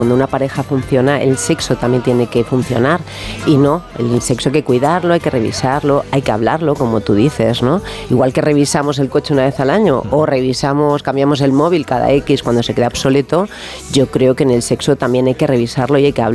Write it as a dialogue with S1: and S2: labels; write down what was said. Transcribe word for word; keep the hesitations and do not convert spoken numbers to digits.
S1: Cuando una pareja funciona, el sexo también tiene que funcionar y no, el sexo hay que cuidarlo, hay que revisarlo, hay que hablarlo, como tú dices, ¿no? Igual que revisamos el coche una vez al año o revisamos, cambiamos el móvil cada X cuando se queda obsoleto, yo creo que en el sexo también hay que revisarlo y hay que hablarlo.